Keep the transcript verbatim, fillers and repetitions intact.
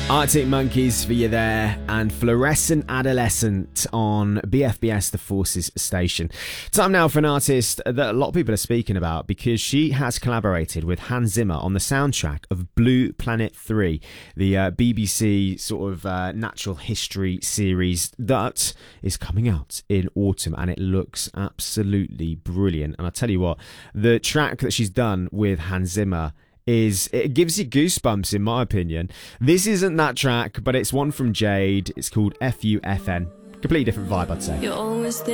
Arctic Monkeys for you there, and Fluorescent Adolescent on B F B S The Forces station. Time now for an artist that a lot of people are speaking about because she has collaborated with Hans Zimmer on the soundtrack of Blue Planet three, the uh, B B C sort of uh, natural history series that is coming out in autumn, and it looks absolutely brilliant. And I'll tell you what, the track that she's done with Hans Zimmer is, it gives you goosebumps in my opinion. This isn't that track, but it's one from Jade. It's called F U F N. Completely different vibe, I'd say. You're always there.